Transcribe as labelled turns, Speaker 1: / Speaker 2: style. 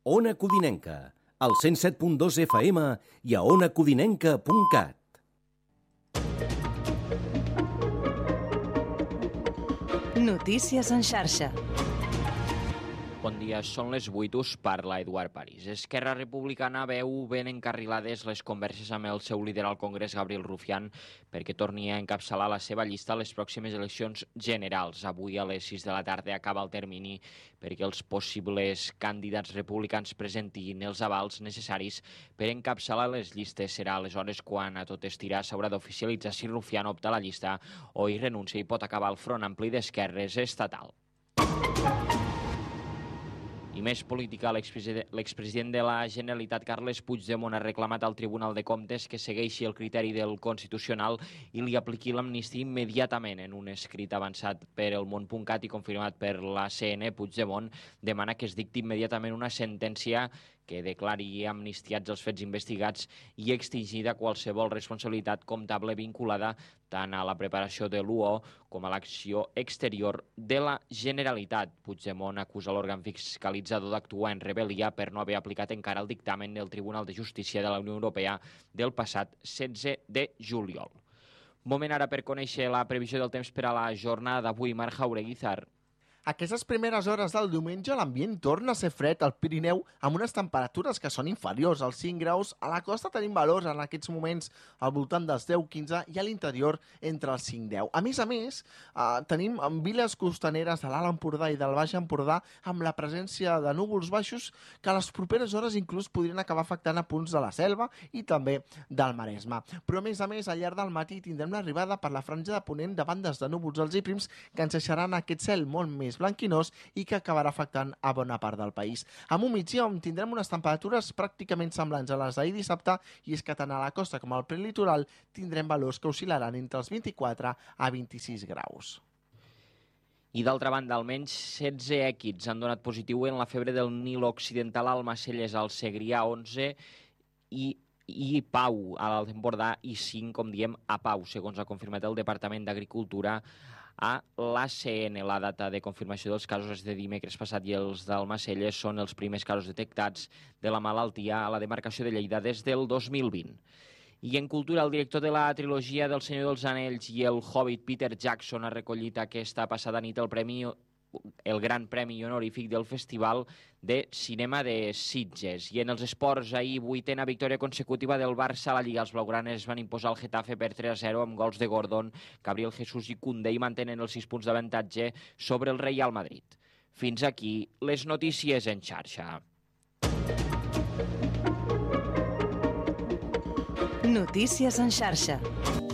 Speaker 1: Ona Codinenca, al 107.2 FM i a onacodinenca.cat.
Speaker 2: Notícies en xarxa.
Speaker 3: Bon dia, són les 8, us parla Eduard París. Esquerra Republicana veu ben encarrilades les converses amb el seu líder al Congrés, Gabriel Rufián, perquè torni a encapçalar la seva llista a les pròximes eleccions generals. Avui a les 6 de la tarda acaba el termini perquè els possibles candidats republicans presentin els avals necessaris per encapçalar les llistes. Serà aleshores quan a tot estirar s'haurà d'oficialitzar si Rufián opta a la llista o hi renuncia i pot acabar el Front Ampli d'Esquerres estatal. I més política, l'expresident de la Generalitat, Carles Puigdemont, ha reclamat al Tribunal de Comptes que segueixi el criteri del Constitucional i li apliqui l'amnistia immediatament. En un escrit avançat per el Món.cat i confirmat per la CN, Puigdemont demana que es dicti immediatament una sentència que declari amnistiats els fets investigats i extingida qualsevol responsabilitat comptable vinculada tant a la preparació de l'UO com a l'acció exterior de la Generalitat. Puigdemont acusa l'òrgan fiscalitzador d'actuar en rebel·lia per no haver aplicat encara el dictamen del Tribunal de Justícia de la Unió Europea del passat 16 de juliol. Moment ara per conèixer la previsió del temps per a la jornada d'avui. Marc Jaureguizar.
Speaker 4: Aquestes primeres hores del diumenge l'ambient torna a ser fred al Pirineu amb unes temperatures que són inferiors als 5 graus. A la costa tenim valors en aquests moments al voltant dels 10-15 i a l'interior entre els 5-10. A més, tenim viles costaneres de l'Alt Empordà i del Baix Empordà amb la presència de núvols baixos que a les properes hores inclús podrien acabar afectant a punts de la Selva i també del Maresme. Però a més, al llarg del matí tindrem l'arribada per la franja de ponent de bandes de núvols alts i prims que ens deixaran aquest cel molt més blanquinós i que acabarà afectant a bona part del país. Amb un migdia on tindrem unes temperatures pràcticament semblants a les d'ahir dissabte, i és que tant a la costa com al prelitoral tindrem valors que oscil·laran entre els 24 a 26 graus.
Speaker 3: I d'altra banda, almenys 16 èquids han donat positiu en la febre del Nil Occidental al Almacelles, al Segrià 11 i Pau, a l'Alt Empordà, i 5, com diem, a Pau, segons ha confirmat el Departament d'Agricultura a l'ACN. La data de confirmació dels casos és de dimecres passat i els d'Almacelles són els primers casos detectats de la malaltia a la demarcació de Lleida des del 2020. I en cultura, el director de la trilogia del Senyor dels Anells i el Hobbit, Peter Jackson, ha recollit aquesta passada nit el Gran Premi Honorífic del Festival de Cinema de Sitges. I en els esports, ahir 8a victòria consecutiva del Barça a la Lliga. Els blaugranes van imposar el Getafe per 3-0 amb gols de Gordon, Gabriel Jesús i Koundé i mantenen els 6 punts d'avantatge sobre el Real Madrid. Fins aquí les notícies en xarxa.
Speaker 2: Notícies en xarxa.